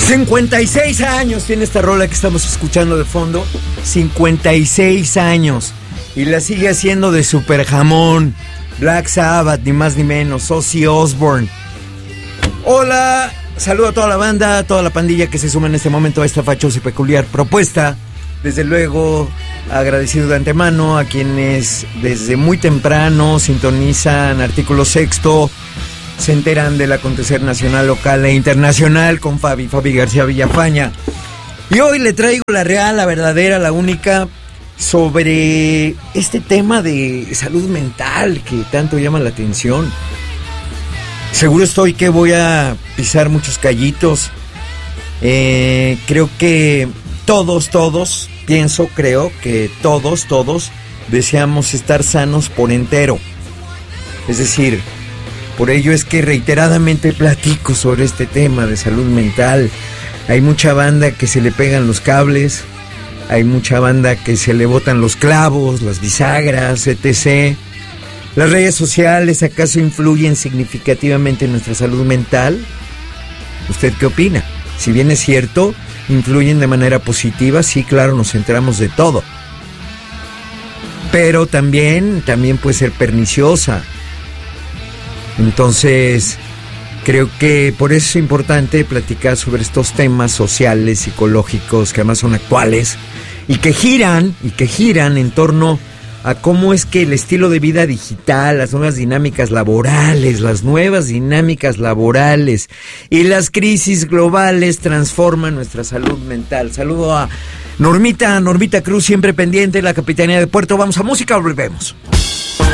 56 años tiene esta rola que estamos escuchando de fondo. 56 años. Y la sigue haciendo de super jamón. Black Sabbath, ni más ni menos. Ozzy Osbourne. Hola, saludo a toda la banda, a toda la pandilla que se suma en este momento a esta fachosa y peculiar propuesta. Desde luego, agradecido de antemano a quienes desde muy temprano sintonizan Artículo Sexto, se enteran del acontecer nacional, local e internacional con Fabi García Villafaña. Y hoy le traigo la real, la verdadera, la única, sobre este tema de salud mental que tanto llama la atención. Seguro estoy que voy a pisar muchos callitos. Creo que creo que todos deseamos estar sanos por entero. Es decir, por ello es que reiteradamente platico sobre este tema de salud mental. Hay mucha banda que se le pegan los cables, hay mucha banda que se le botan los clavos, las bisagras, etc. ¿Las redes sociales acaso influyen significativamente en nuestra salud mental? ¿Usted qué opina? Si bien es cierto, influyen de manera positiva, sí, claro, nos enteramos de todo. Pero también puede ser perniciosa. Entonces, creo que por eso es importante platicar sobre estos temas sociales, psicológicos, que además son actuales, y que giran en torno a cómo es que el estilo de vida digital, las nuevas dinámicas laborales y las crisis globales transforman nuestra salud mental. Saludo a Normita Cruz, siempre pendiente, la Capitanía de Puerto. Vamos a música, volvemos.